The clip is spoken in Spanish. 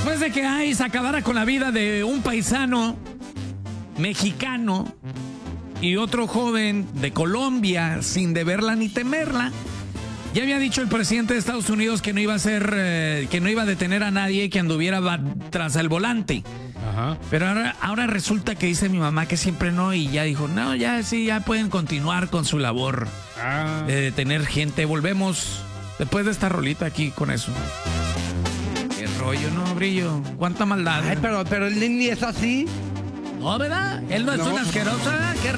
Después de que ICE acabara con la vida de un paisano mexicano y otro joven de Colombia sin deberla ni temerla, ya había dicho el presidente de Estados Unidos que no iba a que no iba a detener a nadie que anduviera tras el volante. Ajá. Pero ahora resulta que dice mi mamá que siempre no, y ya dijo, no, ya sí, ya pueden continuar con su labor de detener gente. Volvemos después de esta rolita aquí con eso. Qué rollo, ¿no, Brillo? ¿Cuánta maldad? Ay, pero el Nini es así. No, ¿verdad? Él no es un asqueroso, ¿verdad? Qué